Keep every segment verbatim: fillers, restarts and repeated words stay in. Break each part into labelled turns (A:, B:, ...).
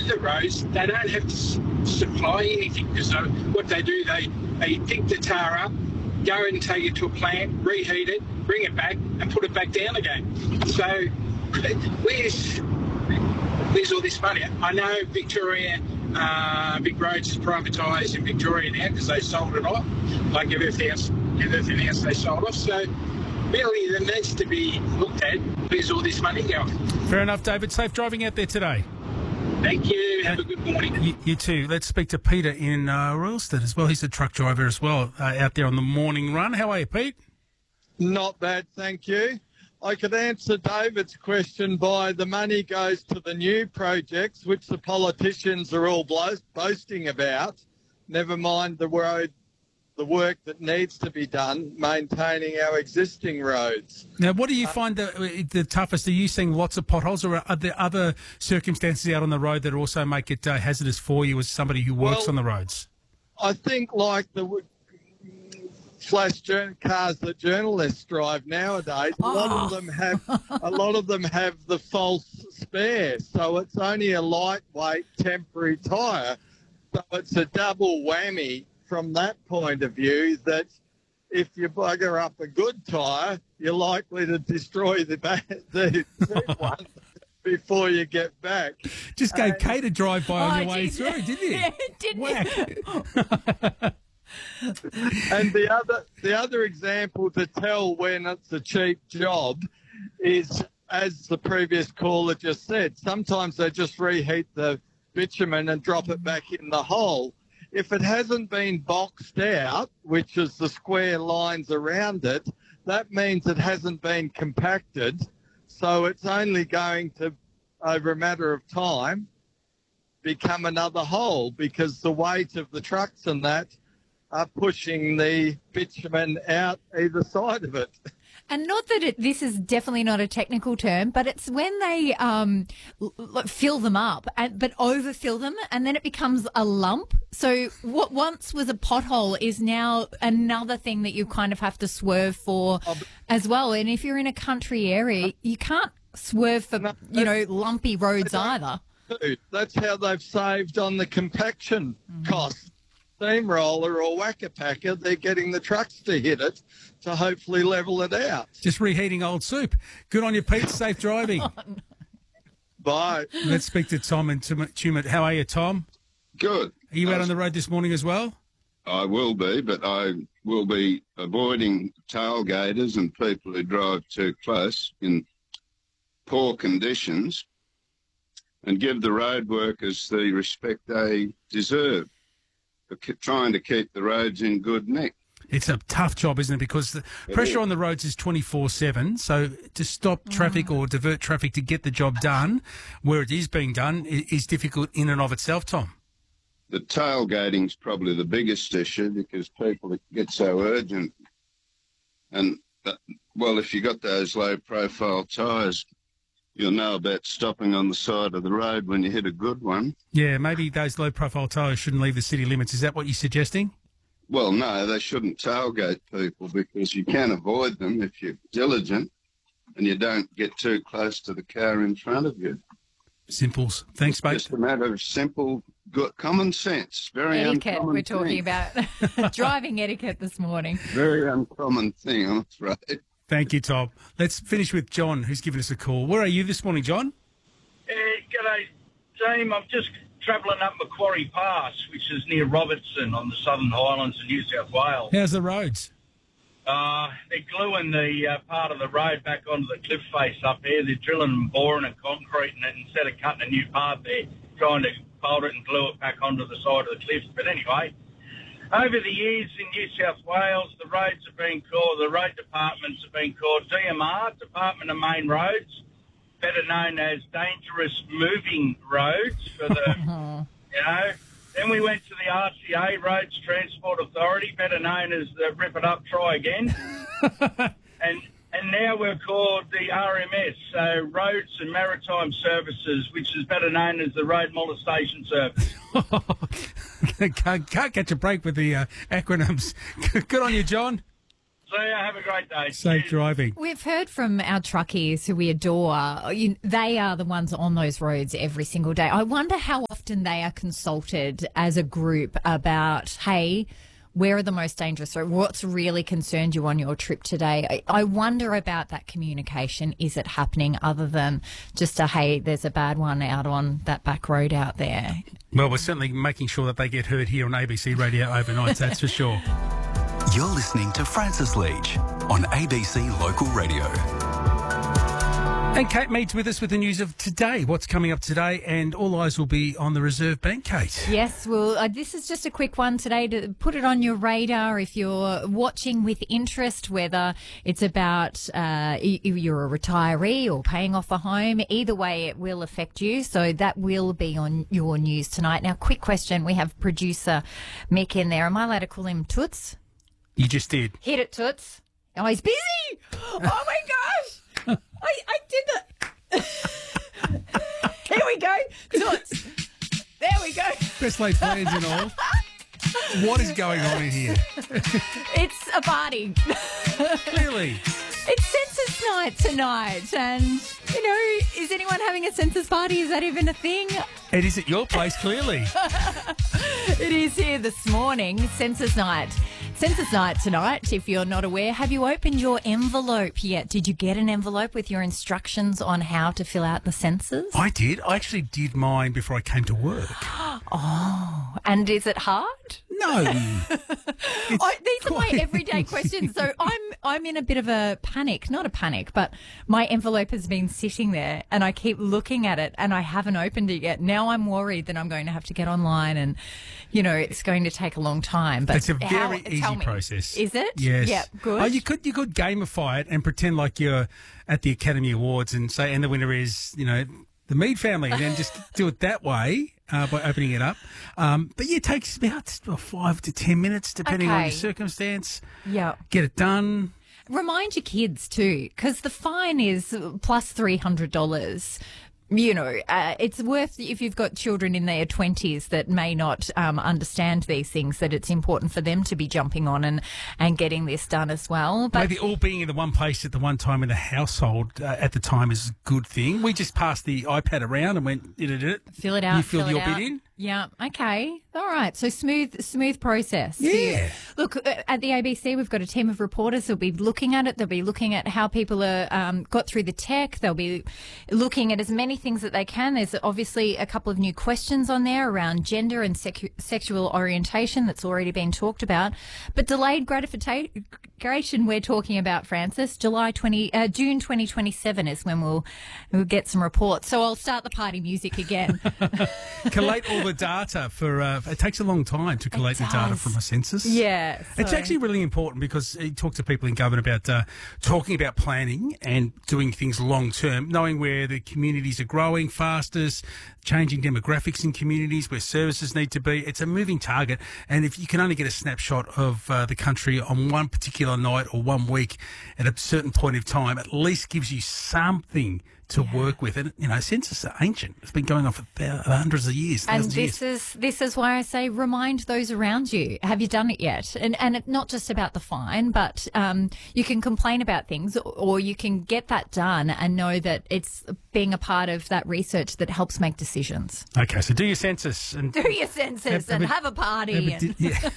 A: the roads, they don't have to s- supply anything because what they do, they, they pick the tar up, go and take it to a plant, reheat it, bring it back and put it back down again. So where's, where's all this money? I know Victoria, uh, Big Roads is privatised in Victoria now because they sold it off, like everything else, everything else they sold off. So really there needs to be looked at where's all this money going.
B: Fair enough, David. Safe driving out there today.
A: Thank you. Have a good morning.
B: You, you too. Let's speak to Peter in uh, Royalston as well. He's a truck driver as well, uh, out there on the morning run. How are you, Pete?
C: Not bad, thank you. I could answer David's question by the money goes to the new projects, which the politicians are all blo- boasting about. Never mind the road, the work that needs to be done, maintaining our existing roads.
B: Now, what do you find the, the toughest? Are you seeing lots of potholes, or are there other circumstances out on the road that also make it uh, hazardous for you as somebody who works
C: well,
B: on the roads?
C: I think like the flash jour- cars that journalists drive nowadays, a lot
D: Oh.
C: of them have a lot of them have the false spare, so it's only a lightweight temporary tyre. So it's a double whammy from that point of view, that if you bugger up a good tyre, you're likely to destroy the, ba- the cheap one before you get back.
B: Just gave
C: And-
B: Kate a drive by on
D: Oh,
B: your way
D: geez.
B: through, didn't you?
D: Yeah, didn't
B: Whack.
C: And the other the other example to tell when it's a cheap job is, as the previous caller just said, sometimes they just reheat the bitumen and drop it back in the hole. If it hasn't been boxed out, which is the square lines around it, that means it hasn't been compacted. So it's only going to, over a matter of time, become another hole because the weight of the trucks and that are pushing the bitumen out either side of it.
D: And not that it, this is definitely not a technical term, but it's when they um, l- l- fill them up, and, but overfill them, and then it becomes a lump. So what once was a pothole is now another thing that you kind of have to swerve for as well. And if you're in a country area, you can't swerve for,
C: No,
D: you know, lumpy roads either.
C: That's how they've saved on the compaction costs. Steamroller or whacker packer, they're getting the trucks to hit it to hopefully level it out.
B: Just reheating old soup. Good on you, Pete. Safe driving.
C: Bye.
B: Let's speak to Tom in Tum- Tumut. How are you, Tom?
E: Good.
B: Are you out
E: I-
B: on the road this morning as well?
E: I will be, but I will be avoiding tailgaters and people who drive too close in poor conditions, and give the road workers the respect they deserve for k- trying to keep the roads in good nick.
B: It's a tough job, isn't it? Because the
E: It
B: pressure
E: is.
B: on the roads is twenty-four seven. So to stop traffic or divert traffic to get the job done where it is being done i- is difficult in and of itself, Tom.
E: The tailgating's probably the biggest issue because people get so urgent. And, uh, well, if you got those low-profile tyres, you'll know about stopping on the side of the road when you hit a good one.
B: Yeah, maybe those low-profile tyres shouldn't leave the city limits. Is that what you're suggesting?
E: Well, no, they shouldn't tailgate people because you can avoid them if you're diligent and you don't get too close to the car in front of you.
B: Simples. Thanks,
E: It's
B: mate.
E: just a matter of simple, good common sense. Very
D: Etiquette,
E: uncommon
D: we're talking
E: thing.
D: about driving etiquette this morning.
E: Very uncommon thing, I'm afraid.
B: Thank you, Tom. Let's finish with John, who's given us a call. Where are you this morning, John?
F: Uh, g'day, team. I'm just travelling up Macquarie Pass, which is near Robertson on the Southern Highlands of New South Wales.
B: How's the roads?
F: Uh, they're gluing the uh, part of the road back onto the cliff face up there. They're drilling and boring and concreting it instead of cutting a new part there, trying to fold it and glue it back onto the side of the cliffs. But anyway, over the years in New South Wales, the roads have been called, the road departments have been called D M R, Department of Main Roads, better known as Dangerous Moving Roads for the, you know. Then we went to the R T A, Roads Transport Authority, better known as the Rip It Up, Try Again. and and now we're called the R M S, so Roads and Maritime Services, which is better known as the Road Molestation Service.
B: can't, can't catch a break with the uh, acronyms. Good on you, John.
F: So yeah, have a great day.
B: Safe
F: Cheers.
B: driving.
D: We've heard from our truckies who we adore. You, they are the ones on those roads every single day. I wonder how often often they are consulted as a group about, hey, where are the most dangerous or what's really concerned you on your trip today? I, I wonder about that communication. Is it happening other than just a, hey, there's a bad one out on that back road out there?
B: Well, we're certainly making sure that they get heard here on A B C Radio overnight, that's for sure.
G: You're listening to Francis Leach on A B C Local Radio.
B: And Kate Mead's with us with the news of today. What's coming up today? And all eyes will be on the Reserve Bank, Kate.
D: Yes, well, uh, this is just a quick one today to put it on your radar if you're watching with interest, whether it's about uh, if you're a retiree or paying off a home. Either way, it will affect you. So that will be on your news tonight. Now, quick question. We have producer Mick in there. Am I allowed to call him Toots?
B: You just did.
D: Hit it, Toots. Oh, he's busy. Oh, my gosh. I, I did that. Here we go. Toots. There we go.
B: Best laid plans and all. What is going on in here?
D: It's a party.
B: Clearly.
D: It's census night tonight. And, you know, is anyone having a census party? Is that even a thing?
B: It is at your place, clearly.
D: It is here this morning. Census night. Census night tonight, if you're not aware. Have you opened your envelope yet? Did you get an envelope with your instructions on how to fill out the census?
B: I did. I actually did mine before I came to work.
D: Oh, and is it hard?
B: No.
D: I, these are my everyday questions. So I'm I'm in a bit of a panic, not a panic, but my envelope has been sitting there and I keep looking at it and I haven't opened it yet. Now I'm worried that I'm going to have to get online and, you know, it's going to take a long time. But
B: it's a very
D: how,
B: easy
D: me,
B: process.
D: Is it?
B: Yes.
D: Yeah, good.
B: Oh, you could you could gamify it and pretend like you're at the Academy Awards and say, and the winner is, you know, the Mead family, and then just do it that way uh, by opening it up. Um, but yeah, it takes about five to ten minutes, depending on
D: Okay.
B: your circumstance.
D: Yeah.
B: Get it done.
D: Remind your kids too, because the fine is plus three hundred dollars. You know, uh, it's worth, if you've got children in their twenties that may not um, understand these things, that it's important for them to be jumping on and, and getting this done as well. But
B: Maybe all being in the one place at the one time in the household uh, at the time is a good thing. We just passed the iPad around and went, did it, it.
D: fill it out.
B: You filled
D: fill
B: your
D: it out.
B: bit in?
D: Yeah. Okay. All right. So smooth, smooth process.
B: Yeah.
D: Look, uh, at the A B C, we've got a team of reporters who'll be looking at it. They'll be looking at how people are um, got through the tech. They'll be looking at as many things that they can. There's obviously a couple of new questions on there around gender and secu- sexual orientation that's already been talked about. But delayed gratification, we're talking about, Francis. July twenty, uh, June twenty twenty-seven is when we'll we'll get some reports. So I'll start the party music again.
B: Collate all the data for, uh, it takes a long time to collate the data
D: does.
B: from a census.
D: Yeah.
B: It's
D: so-
B: actually really important because you talk to people in government about uh, talking about planning and doing things long term, knowing where the communities are growing fastest, changing demographics in communities, where services need to be. It's a moving target. And if you can only get a snapshot of uh, the country on one particular night or one week at a certain point of time, at least gives you something to
D: Yeah.
B: work with. And, you know, census are ancient. It's been going on for thou- hundreds of years.
D: And
B: thousands of years.
D: this is this is why I say remind those around you. Have you done it yet? And and it's not just about the fine, but um, you can complain about things, or you can get that done and know that it's being a part of that research that helps make decisions.
B: Okay, so do your census and
D: Do your census
B: Have- have
D: and
B: a-
D: have a party.
B: have a di- yeah.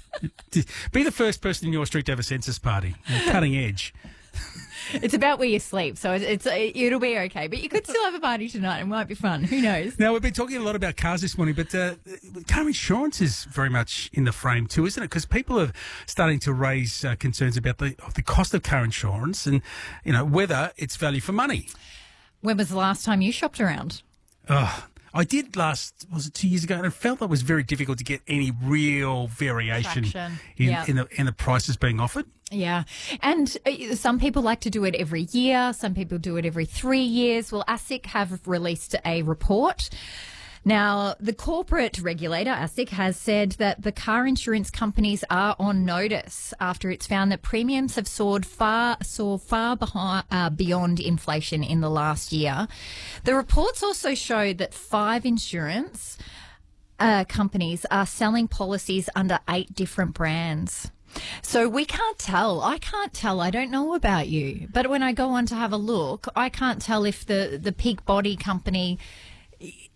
B: Be the first person in your street to have a census party. You know, cutting edge.
D: It's about where you sleep, so it's, it's it'll be okay. But you could still have a party tonight. It might be fun. Who knows?
B: Now, we've been talking a lot about cars this morning, but uh, car insurance is very much in the frame too, isn't it? Because people are starting to raise uh, concerns about the, the cost of car insurance and, you know, whether it's value for money.
D: When was the last time you shopped around?
B: Oh, I did last, was it two years ago? And I felt that was very difficult to get any real variation
D: Traction.
B: in,
D: Yeah.
B: in, the, in the prices being offered.
D: Yeah. And uh, some people like to do it every year. Some people do it every three years. Well, ASIC have released a report. Now, the corporate regulator, ASIC, has said that the car insurance companies are on notice after it's found that premiums have soared far, soared far behind, uh, beyond inflation in the last year. The reports also showed that five insurance uh, companies are selling policies under eight different brands. So we can't tell. I can't tell. I don't know about you. But when I go on to have a look, I can't tell if the, the Peak Body company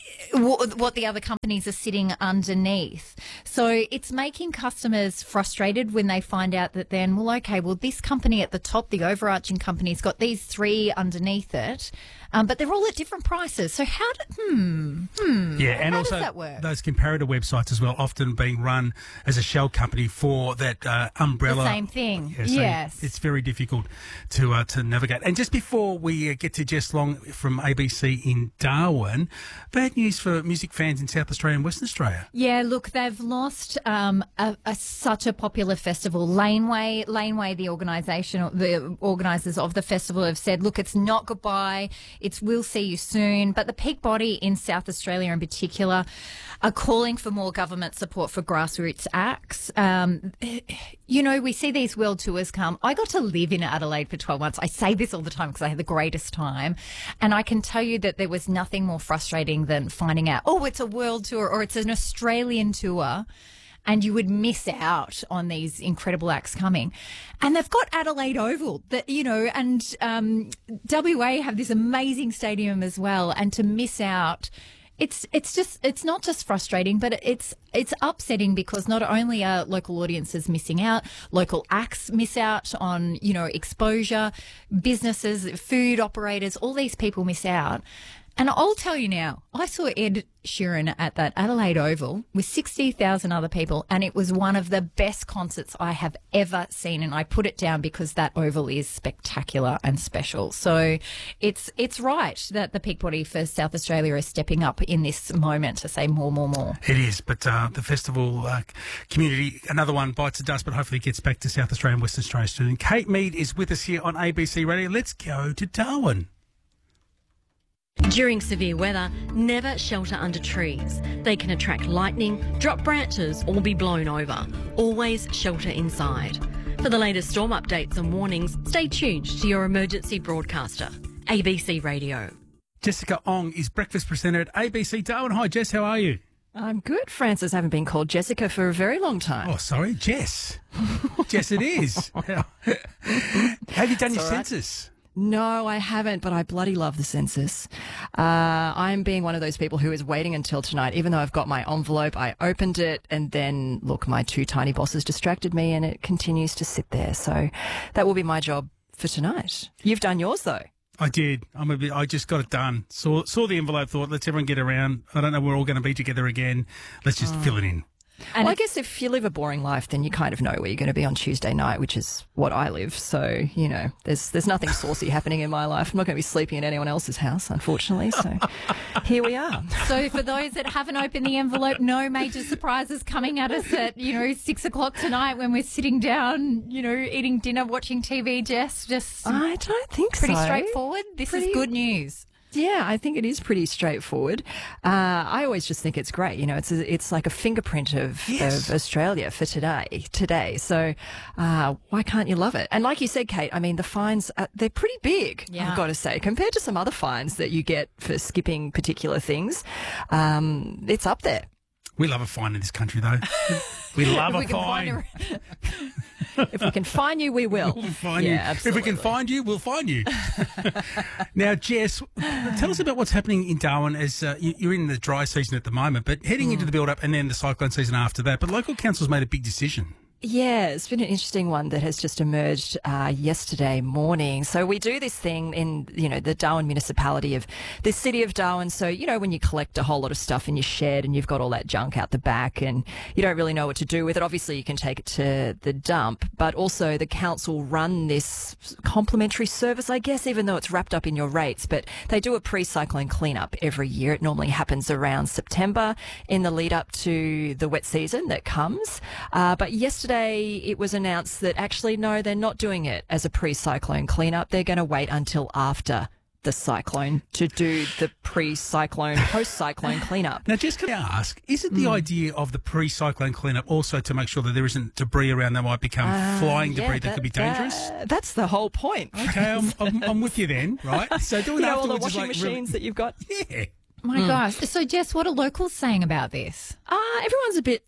D: what the other companies are sitting underneath. So it's making customers frustrated when they find out that then, well, okay, well, this company at the top, the overarching company's got these three underneath it, um, but they're all at different prices. So how do, hmm, hmm,
B: yeah, and
D: how
B: also
D: does that work?
B: Those comparator websites as well, often being run as a shell company for that uh, umbrella.
D: The same thing,
B: Yeah, so
D: yes.
B: It's very difficult to uh, to navigate. And just before we uh, get to Jess Long from A B C in Darwin, bad news for music fans in South Australia and Western Australia.
D: Yeah, look, they've lost um, a, a, such a popular festival. Laneway, Laneway, the organisation, the organisers of the festival have said, look, it's not goodbye. It's we'll see you soon. But the peak body in South Australia in particular are calling for more government support for grassroots acts. Um, you know, we see these world tours come. I got to live in Adelaide for twelve months. I say this all the time because I had the greatest time. And I can tell you that there was nothing more frustrating than finding out, oh, it's a world tour or it's an Australian tour, and you would miss out on these incredible acts coming. And they've got Adelaide Oval, that you know, and um, W A have this amazing stadium as well, and to miss out, it's it's just it's not just frustrating, but it's it's upsetting because not only are local audiences missing out, local acts miss out on, you know, exposure, businesses, food operators, all these people miss out. And I'll tell you now, I saw Ed Sheeran at that Adelaide Oval with sixty thousand other people, and it was one of the best concerts I have ever seen. And I put it down because that Oval is spectacular and special. So it's it's right that the peak body for South Australia is stepping up in this moment to say more, more, more.
B: It is, but uh, the festival uh, community, another one bites the dust, but hopefully gets back to South Australia and Western Australia soon. Kate Mead is with us here on A B C Radio. Let's go to Darwin.
H: During severe weather, never shelter under trees. They can attract lightning, drop branches or be blown over. Always shelter inside. For the latest storm updates and warnings, stay tuned to your emergency broadcaster, A B C Radio.
B: Jessica Ong is breakfast presenter at A B C Darwin. Hi, Jess, how are you?
I: I'm good, Francis. I haven't been called Jessica for a very long time.
B: Oh, sorry, Jess. Jess, it is. Have you done your
I: all right.
B: census?
I: No, I haven't, but I bloody love the census. Uh, I'm being one of those people who is waiting until tonight, even though I've got my envelope. I opened it and then, look, my two tiny bosses distracted me and it continues to sit there. So that will be my job for tonight. You've done yours, though.
B: I did. I'm a bit, I just got it done. Saw saw the envelope, thought, let's everyone get around. I don't know, we're all going to be together again. Let's just oh. fill it in.
I: And well, I guess if you live a boring life, then you kind of know where you're going to be on Tuesday night, which is what I live. So, you know, there's there's nothing saucy happening in my life. I'm not going to be sleeping at anyone else's house, unfortunately. So here we are.
D: So for those that haven't opened the envelope, no major surprises coming at us at, you know, six o'clock tonight when we're sitting down, you know, eating dinner, watching T V, Jess. Just
I: I don't think
D: pretty
I: so.
D: Pretty straightforward. This pretty... is good news.
I: Yeah, I think it is pretty straightforward. Uh, I always just think it's great. You know, it's a, it's like a fingerprint of, yes. of Australia for today. Today, so uh, why can't you love it? And like you said, Kate, I mean, the fines are, they're pretty big. Yeah. I've got to say, compared to some other fines that you get for skipping particular things, um, it's up there.
B: We love a fine in this country, though. We love a
D: we
B: fine.
I: If we can find you, we will.
B: We'll find
I: yeah,
B: you.
I: Absolutely.
B: If we can find you, we'll find you. Now, Jess, tell us about what's happening in Darwin as uh, you're in the dry season at the moment, but heading mm. into the build-up and then the cyclone season after that. But local council's made a big decision.
I: Yeah, it's been an interesting one that has just emerged uh, yesterday morning. So we do this thing in, you know, the Darwin municipality of the city of Darwin. So, you know, when you collect a whole lot of stuff in your shed and you've got all that junk out the back and you don't really know what to do with it, obviously you can take it to the dump. But also the council run this complimentary service, I guess, even though it's wrapped up in your rates. But they do a pre-cyclone cleanup every year. It normally happens around September in the lead up to the wet season that comes. Uh, but yesterday, Today, it was announced that actually, no, they're not doing it as a pre-cyclone cleanup. They're going to wait until after the cyclone to do the pre-cyclone, post-cyclone cleanup.
B: Now, just can I ask, is it the mm. idea of the pre-cyclone cleanup also to make sure that there isn't debris around that might become uh, flying debris yeah, that, that could be dangerous?
I: That, that's the whole point.
B: Okay, I'm, I'm, I'm with you then, right? So doing
I: you know,
B: afterwards
I: all the washing
B: is like
I: machines
B: really...
I: that you've got?
B: Yeah.
D: My mm. gosh. So, Jess, what are locals saying about this?
I: Uh, everyone's a bit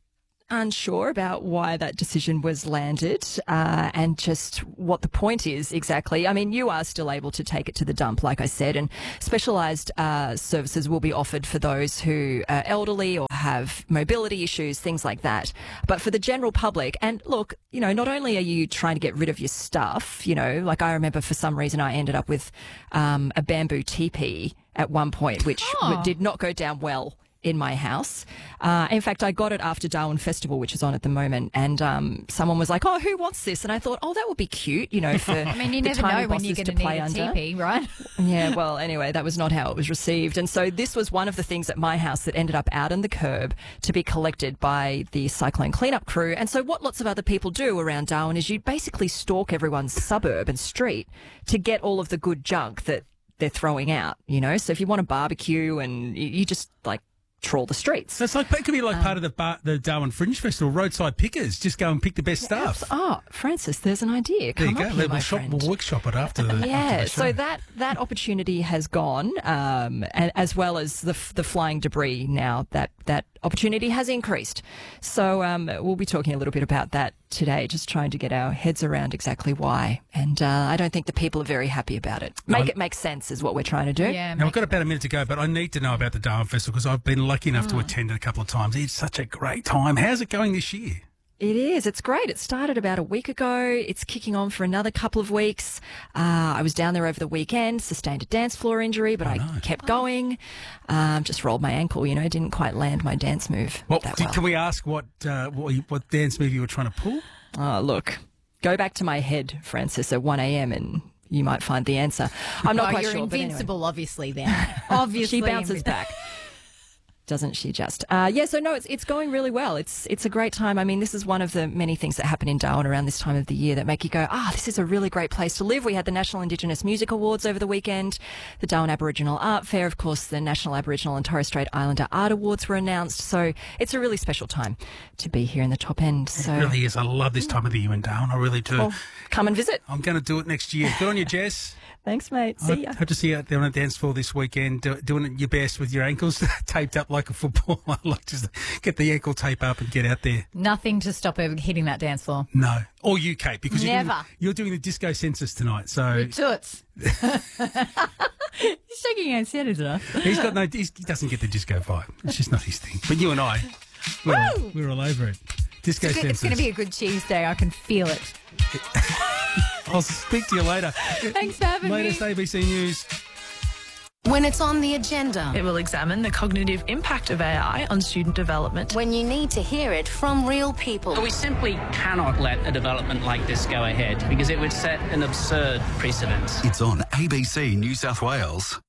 I: unsure about why that decision was landed uh, and just what the point is exactly. I mean, you are still able to take it to the dump, like I said, and specialised uh, services will be offered for those who are elderly or have mobility issues, things like that. But for the general public, and look, you know, not only are you trying to get rid of your stuff, you know, like I remember for some reason I ended up with um, a bamboo teepee at one point, which
D: Oh.
I: did not go down well in my house. Uh, in fact, I got it after Darwin Festival, which is on at the moment, and um, someone was like, "Oh, who wants this?" And I thought, "Oh, that would be cute, you know, for
D: I mean, you
I: the
D: never
I: tiny
D: know when you're
I: bosses
D: going
I: to
D: to
I: play
D: need a
I: under."
D: teepee, right?
I: Yeah, well, anyway, that was not how it was received. And so this was one of the things at my house that ended up out on the curb to be collected by the cyclone cleanup crew. And so what lots of other people do around Darwin is you basically stalk everyone's suburb and street to get all of the good junk that they're throwing out, you know? So if you want to barbecue and you, you just, like, trawl the streets.
B: So it's like, it could be like
I: Um,
B: part of the bar, the Darwin Fringe Festival, roadside pickers. Just go and pick the best stuff.
I: Oh, Francis, there's an idea.
B: There
I: Come
B: you
I: up
B: go.
I: here,
B: We'll,
I: my
B: shop,
I: friend.
B: we'll workshop it after the,
I: Yeah,
B: after the show.
I: so that, that opportunity has gone, um, and as well as the f- the flying debris now, that, that opportunity has increased. So um, we'll be talking a little bit about that today, just trying to get our heads around exactly why. And uh, I don't think the people are very happy about it. Make
B: No.
I: it make sense is what we're trying to do.
D: Yeah.
B: Now, we've got about a minute to go, but I need to know about the Darwin Festival because I've been lucky enough to attend it a couple of times. It's such a great time. How's it going this year?
I: It is. It's great. It started about a week ago. It's kicking on for another couple of weeks. Uh, I was down there over the weekend, sustained a dance floor injury, but I
B: no.
I: kept going. Um, just rolled my ankle, you know, didn't quite land my dance move
B: What,
I: that
B: did-
I: well.
B: Can we ask what, uh, what, you- what dance move you were trying to pull?
I: Oh, look, go back to my head, Francis, at one a.m. and you might find the answer. I'm not
D: Oh,
I: quite
D: you're
I: sure, but anyway.
D: invincible, obviously, then. Obviously.
I: She bounces back. Doesn't she just? Uh, yeah, so no, it's it's going really well. It's it's a great time. I mean, this is one of the many things that happen in Darwin around this time of the year that make you go, ah, this is a really great place to live. We had the National Indigenous Music Awards over the weekend, the Darwin Aboriginal Art Fair, of course, the National Aboriginal and Torres Strait Islander Art Awards were announced. So it's a really special time to be here in the top end. So
B: It really is. I love this time of the year in Darwin. I really do.
I: well, come and visit.
B: I'm going to do it next year. Good on you, Jess.
I: Thanks, mate. See ya.
B: I hope to see you out there on a dance floor this weekend, do, doing your best with your ankles taped up like a footballer. Like just get the ankle tape up and get out there.
D: Nothing to stop her hitting that dance floor.
B: No, or you, Kate, because you're doing,
D: Never.
B: you're doing the disco census tonight. So
D: Toots. He's shaking his head, isn't it?
B: he's got no. He's, he doesn't get the disco vibe. It's just not his thing. But you and I, we're, all,
D: Woo!
B: we're all over it. Disco
D: It's,
B: census.
D: going to be a good Tuesday. I can feel it.
B: I'll speak to you later.
D: Thanks for having
B: Latest
D: me.
B: A B C News.
J: When it's on the agenda.
K: It will examine the cognitive impact of A I on student development.
J: When you need to hear it from real people.
L: We simply cannot let a development like this go ahead because it would set an absurd precedent.
G: It's on A B C New South Wales.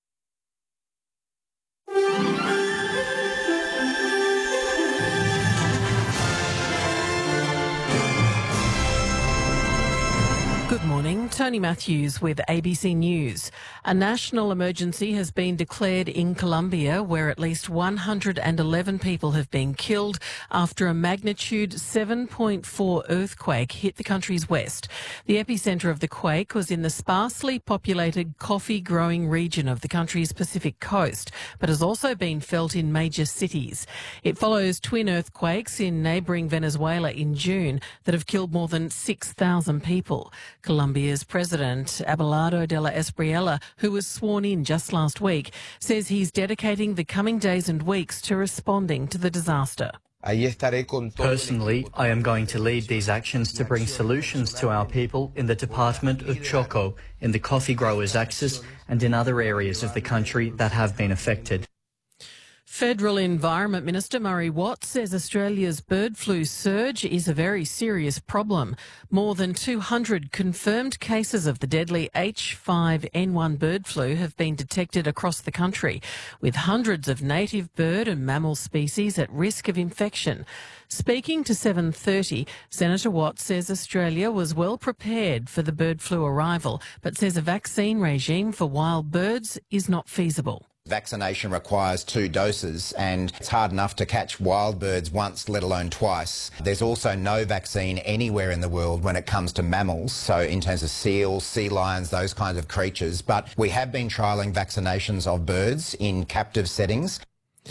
K: Good morning, Tony Matthews with A B C News. A national emergency has been declared in Colombia, where at least one hundred eleven people have been killed after a magnitude seven point four earthquake hit the country's west. The epicentre of the quake was in the sparsely populated coffee-growing region of the country's Pacific coast, but has also been felt in major cities. It follows twin earthquakes in neighbouring Venezuela in June that have killed more than six thousand people. Colombia's President Abelardo de la Espriella, who was sworn in just last week, says he's dedicating the coming days and weeks to responding to the disaster.
M: Personally, I am going to lead these actions to bring solutions to our people in the Department of Choco, in the coffee growers' axis and in other areas of the country that have been affected.
K: Federal Environment Minister Murray Watt says Australia's bird flu surge is a very serious problem. More than two hundred confirmed cases of the deadly H five N one bird flu have been detected across the country, with hundreds of native bird and mammal species at risk of infection. Speaking to seven thirty, Senator Watt says Australia was well prepared for the bird flu arrival, but says a vaccine regime for wild birds is not feasible.
N: Vaccination requires two doses and it's hard enough to catch wild birds once, let alone twice. There's also no vaccine anywhere in the world when it comes to mammals, so in terms of seals, sea lions, those kinds of creatures. But we have been trialling vaccinations of birds in captive settings.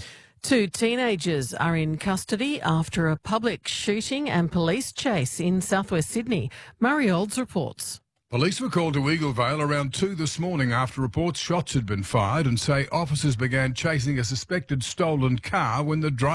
K: Two teenagers are in custody after a public shooting and police chase in southwest Sydney. Murray Olds reports.
O: Police were called to Eaglevale around two this morning after reports shots had been fired and say officers began chasing a suspected stolen car when the driver